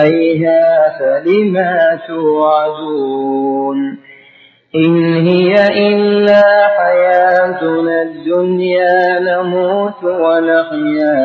عليها فلما توعدون إن هي إلا حياتنا الدنيا نموت ونحيا